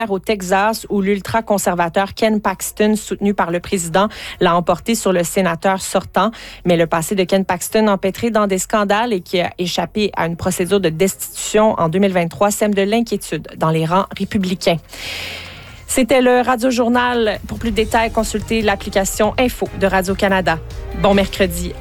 au Texas où l'ultra-conservateur Ken Paxton, soutenu par le président, l'a emporté sur le sénateur sortant. Mais le passé de Ken Paxton, empêtré dans des scandales et qui a échappé à une procédure de destitution en 2023, sème de l'inquiétude dans les rangs républicains. C'était le Radio-Journal. Pour plus de détails, consultez l'application Info de Radio-Canada. Bon mercredi.